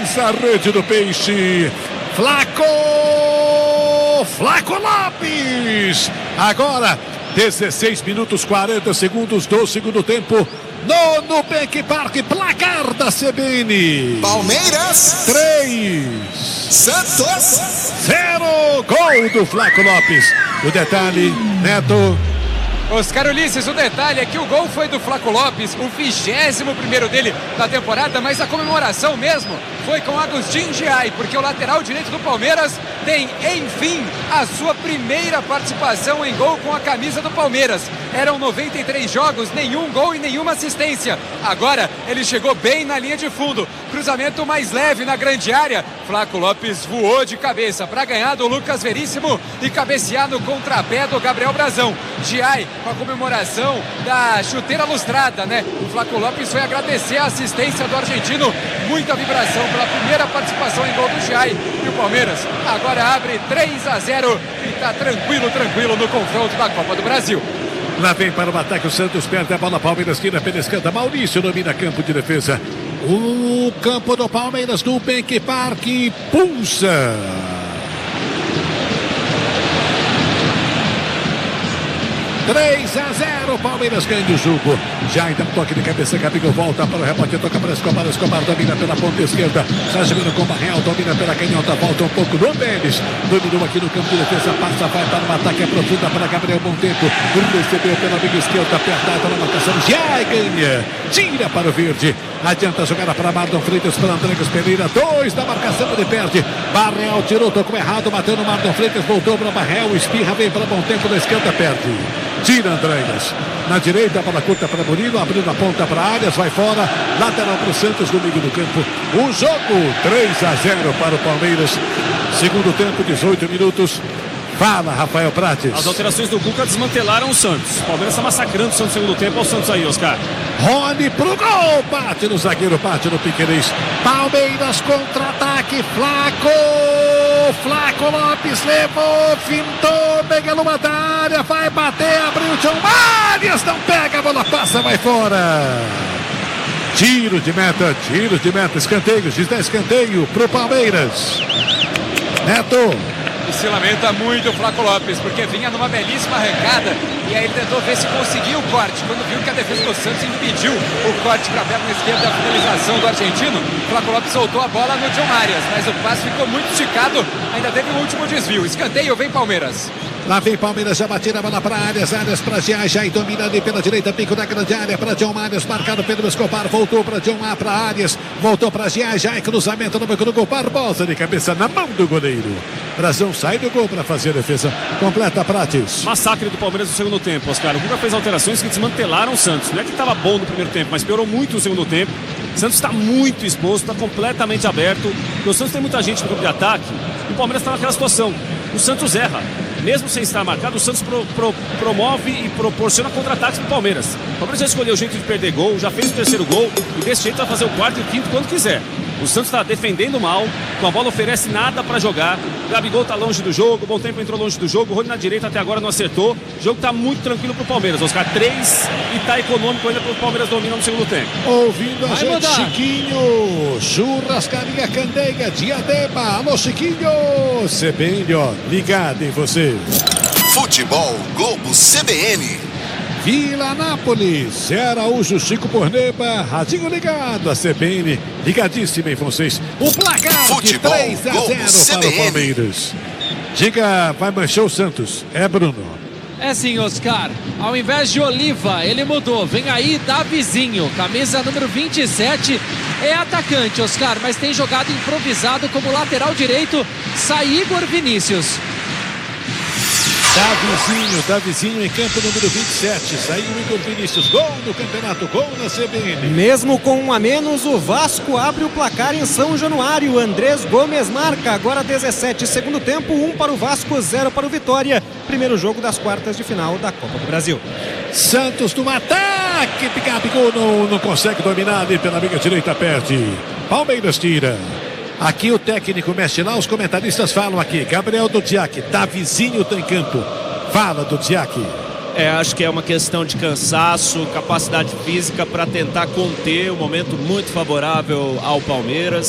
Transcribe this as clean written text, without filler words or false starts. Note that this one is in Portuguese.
a rede do Peixe. Flaco Lopes. Agora 16 minutos 40 segundos do segundo tempo. No Nubank Park, placar da CBN. Palmeiras 3, Santos 0. Gol do Flaco Lopes. O detalhe, Neto. Oscar Ulisses, o detalhe é que o gol foi do Flaco Lopes, o 21º dele da temporada, mas a comemoração mesmo foi com Agustin Giai, porque o lateral direito do Palmeiras tem, enfim, a sua primeira participação em gol com a camisa do Palmeiras. Eram 93 jogos, nenhum gol e nenhuma assistência. Agora ele chegou bem na linha de fundo, cruzamento mais leve na grande área. Flaco Lopes voou de cabeça para ganhar do Lucas Veríssimo e cabecear no contrapé do Gabriel Brazão. Giai com a comemoração da chuteira lustrada, né? O Flaco Lopes foi agradecer a assistência do argentino, muita vibração pela primeira participação em gol do Giai. E o Palmeiras agora abre 3-0 e tá tranquilo no confronto da Copa do Brasil. Lá vem para o ataque o Santos, perde a bola, Palmeiras tira pela esquerda, Maurício domina campo de defesa. O campo do Palmeiras do Nubank Park pulsa. 3-0, Palmeiras ganha o jogo. Já ainda toque de cabeça, Gabigol volta para o rebote, toca para Escobar domina pela ponta esquerda, Sajimino com Barreal, domina pela canhota, volta um pouco no Mendes, dominou aqui no campo de defesa, passa, vai para o ataque, aprofunda para Gabriel Monteiro, recebeu pela amiga esquerda, apertada na marcação, já ganha, tira para o verde, adianta a jogada para Marlon Freitas, para Andregas Pereira, 2 da marcação, ele perde, Barreal tirou, tocou errado, bateu no Marlon Freitas, voltou para Barreal, espirra, vem para Monteiro, na esquerda, perde. Tira Andreas, na direita, bola curta para Murilo, abrindo a ponta para Arias, vai fora, lateral para o Santos, no meio do campo, o jogo 3-0 para o Palmeiras, segundo tempo, 18 minutos, fala Rafael Prates. As alterações do Cuca desmantelaram o Santos, o Palmeiras está massacrando o Santos no segundo tempo, olha o Santos aí, Oscar. Rony pro gol, bate no zagueiro, bate no Piquerez, Palmeiras contra-ataque, Flaco Lopes levou, fintou, pega numa da área, vai bater, abriu o chão, Arias não pega, a bola passa, vai fora. Tiro de meta, escanteio, diz 10 escanteio pro Palmeiras. Neto. E se lamenta muito o Flaco Lopes, porque vinha numa belíssima arrancada e aí ele tentou ver se conseguia o corte. Quando viu que a defesa do Santos impediu o corte para a perna esquerda, a finalização do argentino, o Flaco Lopes soltou a bola no John Arias, mas o passe ficou muito esticado, ainda teve um último desvio. Escanteio, vem Palmeiras. Lá vem Palmeiras, já batida a bola para Arias para Giai, já dominando pela direita, pico da grande área para John Arias, marcado Pedro Escobar, voltou para John A, para Arias, voltou para Giai, cruzamento no banco do gol, Barbosa de cabeça na mão do goleiro. Brazão sai do gol para fazer a defesa, completa Prates. Massacre do Palmeiras no segundo tempo, Oscar. O Cuca fez alterações que desmantelaram o Santos. Não é que estava bom no primeiro tempo, mas piorou muito no segundo tempo. O Santos está muito exposto, está completamente aberto. O Santos tem muita gente no grupo de ataque e o Palmeiras está naquela situação. O Santos erra. Mesmo sem estar marcado, o Santos promove e proporciona contra-ataques para o Palmeiras. O Palmeiras já escolheu o jeito de perder gol, já fez o terceiro gol e desse jeito vai fazer o quarto e o quinto quando quiser. O Santos está defendendo mal, com a bola oferece nada para jogar. O Gabigol está longe do jogo, o Bom Tempo entrou longe do jogo, o Rony na direita até agora não acertou. O jogo está muito tranquilo para o Palmeiras, Oscar. 3 e está econômico ainda para o Palmeiras dominar no segundo tempo. Ouvindo a gente, Chiquinho, Churrascaria Candeiga, Diadema, alô Chiquinho, CBN, ó, ligado em você. Futebol Globo CBN. Vila Nápoles, Zé Araújo, Chico Porneba, radinho ligado, a CBN, ligadíssima em vocês. O placar Futebol de 3-0 para o Palmeiras. Diga, vai manchar o Santos, é Bruno? É sim, Oscar. Ao invés de Oliva, ele mudou. Vem aí Davizinho, camisa número 27. É atacante, Oscar, mas tem jogado improvisado como lateral direito. Sai Igor Vinícius. Davizinho em campo número 27, saiu Igor Vinícius, gol no campeonato, gol na CBN. Mesmo com um a menos, o Vasco abre o placar em São Januário, Andrés Gomes marca, agora 17, segundo tempo, 1 para o Vasco, 0 para o Vitória, primeiro jogo das quartas de final da Copa do Brasil. Santos no ataque, Gabigol não consegue dominar ali pela amiga direita, perde, Palmeiras tira. Aqui o técnico mexe lá, os comentaristas falam aqui. Gabriel Dudziak, Davizinho está em campo. Fala, Dudziak. Acho que é uma questão de cansaço, capacidade física para tentar conter um momento muito favorável ao Palmeiras.